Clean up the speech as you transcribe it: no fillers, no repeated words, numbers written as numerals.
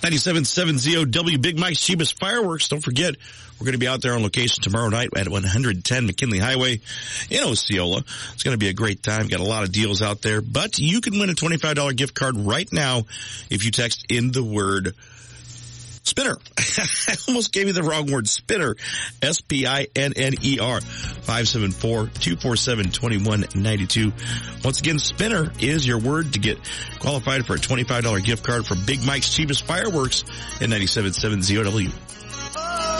97.7 ZOW, Big Mike's Cheapest Fireworks. Don't forget, we're going to be out there on location tomorrow night at 110 McKinley Highway in Osceola. It's going to be a great time. Got a lot of deals out there, but you can win a $25 gift card right now if you text in the word Spinner. I almost gave you the wrong word. Spinner. S-P-I-N-N-E-R. 574-247-2192. Once again, Spinner is your word to get qualified for a $25 gift card from Big Mike's Cheapest Fireworks at 97.7 ZOW.